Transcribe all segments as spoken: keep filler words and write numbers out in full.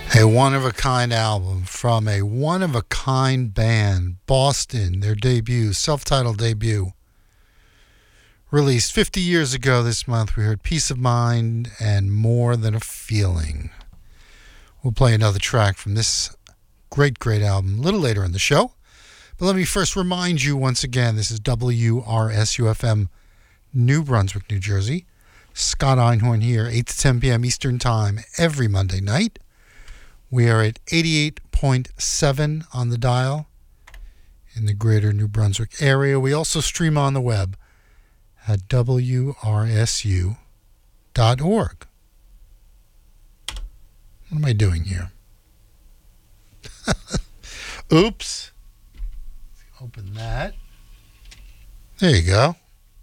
A one-of-a-kind album from a one-of-a-kind band, Boston, their debut, self-titled debut. Released fifty years ago this month, we heard Peace of Mind and More Than a Feeling. We'll play another track from this great, great album a little later in the show. But let me first remind you once again, this is W R S U F M, New Brunswick, New Jersey. Scott Einhorn here, eight to ten p.m. Eastern Time every Monday night. We are at eighty-eight point seven on the dial in the greater New Brunswick area. We also stream on the web at W R S U dot org. What am I doing here? Oops. Open that. There you go.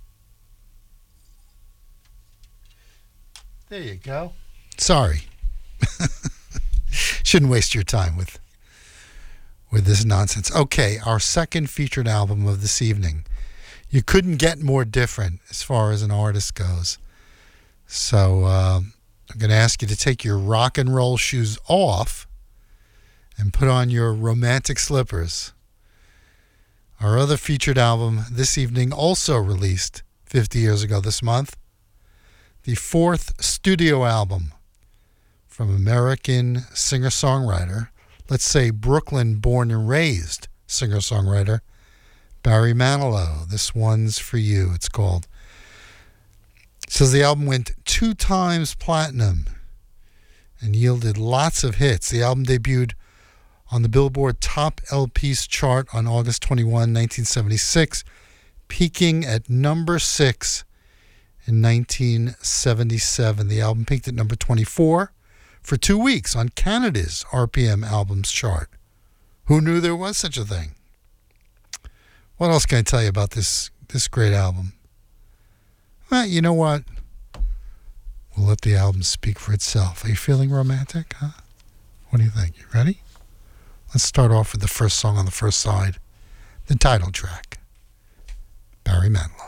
There you go. Sorry. Shouldn't waste your time with with this nonsense. Okay, our second featured album of this evening. You couldn't get more different as far as an artist goes. So uh, I'm going to ask you to take your rock and roll shoes off and put on your romantic slippers. Our other featured album this evening, also released fifty years ago this month, the fourth studio album from American singer-songwriter, let's say Brooklyn born and raised singer-songwriter, Barry Manilow. This one's for you, it's called. It says the album went two times platinum and yielded lots of hits. The album debuted on the Billboard Top L Ps chart on August twenty-first, nineteen seventy-six, peaking at number six in nineteen seventy-seven. The album peaked at number twenty-four for two weeks on Canada's R P M albums chart. Who knew there was such a thing? What else can I tell you about this, this great album? Well, you know what? We'll let the album speak for itself. Are you feeling romantic, huh? What do you think? You ready? Let's start off with the first song on the first side, the title track, Barry Manilow.